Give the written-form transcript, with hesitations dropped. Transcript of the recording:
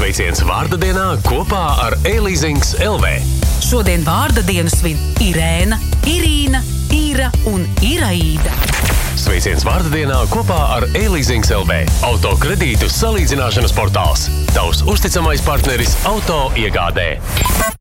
Sveiciens vārda dienā kopā ar e-leasings LV. Šodien vārda dienu svin Irēna, Irīna, Ira un Iraīda. Sveiciens vārda dienā kopā ar e-leasings LV. Auto kredītu salīdzināšanas portāls. Tavs uzticamais partneris auto iegādē.